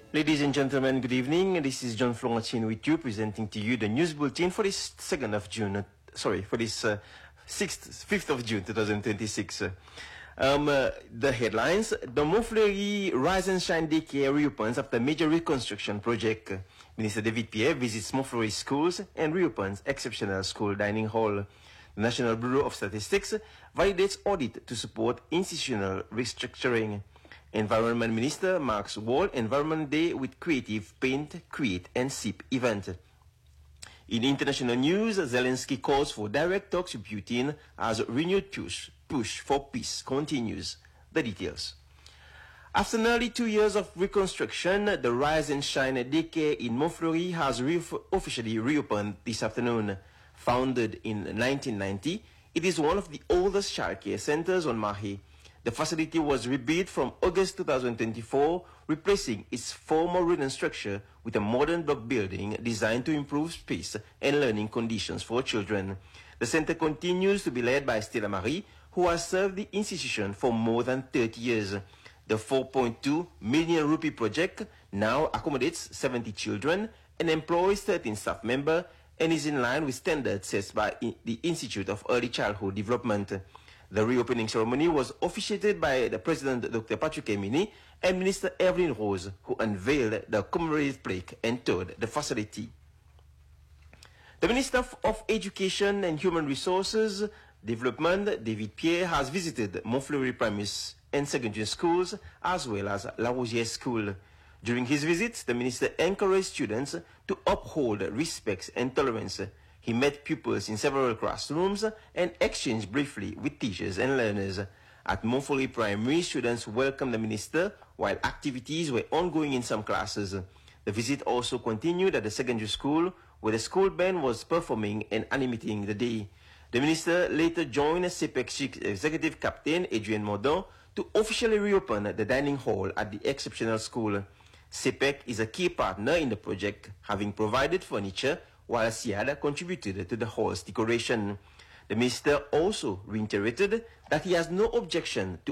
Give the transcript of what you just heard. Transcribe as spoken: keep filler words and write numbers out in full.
Ladies and gentlemen, good evening. This is John Florentine with you, presenting to you the news bulletin for this second of June. Uh, sorry, for this uh, sixth, fifth of June, twenty twenty-six. Uh, um, uh, the headlines: the Montfleury Rise and Shine Daycare reopens after major reconstruction project. Uh, Minister David Pierre visits Montfleury schools and reopens exceptional school dining hall. The National Bureau of Statistics validates audit to support institutional restructuring. Environment Minister marks World Environment Day with creative Paint, Create and Sip event. In international news, Zelensky calls for direct talks with Putin as renewed push, push for peace continues. The details. After nearly two years of reconstruction, the Rise and Shine Daycare in Montfleury has re officially reopened this afternoon. Founded in nineteen ninety, it is one of the oldest childcare centers on Mahé. The facility was rebuilt from August two thousand twenty-four, replacing its former wooden structure with a modern block building designed to improve space and learning conditions for children. The center continues to be led by Stella Marie, who has served the institution for more than thirty years. The four point two million rupee project now accommodates seventy children and employs thirteen staff members and is in line with standards set by the Institute of Early Childhood Development. The reopening ceremony was officiated by the President Doctor Patrick Emini and Minister Evelyn Rose, who unveiled the commemorative plaque and toured the facility. The Minister of Education and Human Resources Development, David Pierre, has visited Montfleury primary and secondary schools as well as La Rosière School. During his visit, the minister encouraged students to uphold respect and tolerance. He met pupils in several classrooms and exchanged briefly with teachers and learners. At Montfleury Primary, students welcomed the minister while activities were ongoing in some classes. The visit also continued at the secondary school, where the school band was performing and animating the day. The minister later joined C P E C Chief Executive Captain Adrienne Mordon to officially reopen the dining hall at the exceptional school. C P E C is a key partner in the project, having provided furniture, while SIAD contributed to the hall's decoration. The minister also reiterated that he has no objection to